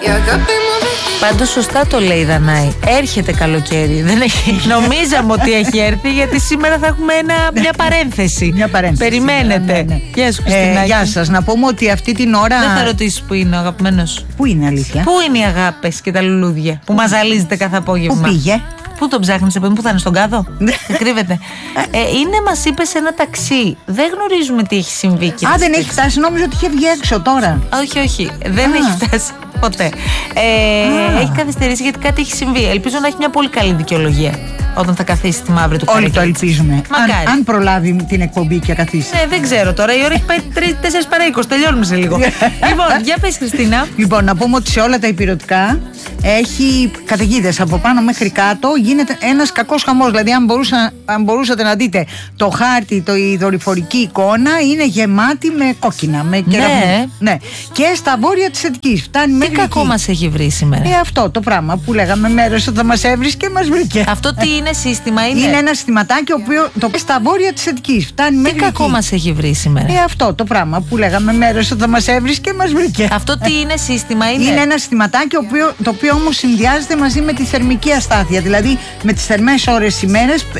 Πάντως σωστά το λέει η Δανάη. Έρχεται καλοκαίρι. Δεν έχει... Νομίζαμε ότι έχει έρθει, γιατί σήμερα θα έχουμε μια παρένθεση. Μια παρένθεση. Περιμένετε. Ναι. Γεια σου, Χριστινάκη. Γεια σας. Να πούμε ότι αυτή την ώρα. Δεν θα ρωτήσεις που είναι ο αγαπημένος. Πού είναι, αλήθεια? Πού είναι οι αγάπες και τα λουλούδια που μας ζαλίζετε κάθε απόγευμα? Πού πήγε? Πού τον ψάχνεις, πού θα είναι, στον κάδο? Κρύβεται. Είναι, μας είπε, σε ένα ταξί. Δεν γνωρίζουμε τι έχει συμβεί. Δεν έχει φτάσει. Νόμιζα ότι είχε βγει έξω τώρα. Όχι. Δεν έχει φτάσει ποτέ. Έχει καθυστερήσει γιατί κάτι έχει συμβεί. Ελπίζω να έχει μια πολύ καλή δικαιολογία όταν θα καθίσει στη μαύρη του καρέκλα. Όλοι το ελπίζουμε. Αν προλάβει την εκπομπή και καθίσει. Δεν ξέρω τώρα. Η ώρα έχει πάει 4 παρά 20. Τελειώνουμε σε λίγο. Λοιπόν, για πες, Χριστίνα. Λοιπόν, να πούμε ότι σε όλα τα υπηρετικά έχει καταιγίδες από πάνω μέχρι κάτω. Γίνεται ένας κακός χαμός. Δηλαδή, αν μπορούσατε να δείτε το χάρτη, η δορυφορική εικόνα είναι γεμάτη με κόκκινα, με κεραυνούς. Ναι. Και στα βόρεια της Αττικής. Φτάνει μέχρι εκεί. Τι κακό μας έχει βρει σήμερα? Αυτό το πράγμα που λέγαμε μέρος ότι θα μας έβρισκε και μας βρήκε. Αυτό τι είναι, σύστημα είναι? Είναι ένα συστηματάκι το οποίο στα βόρεια της Αττικής. Φτάνει μέχρι εκεί. Τι κακό μας έχει βρει σήμερα? Αυτό το πράγμα που λέγαμε μέρος ότι θα μας έβρισκε και μας βρήκε. Αυτό τι είναι, σύστημα είναι? Είναι ένα συστηματάκι το οποίο όμως συνδυάζεται μαζί με τη θερμική αστάθεια. Δηλαδή με τις θερμές ώρες ημέρες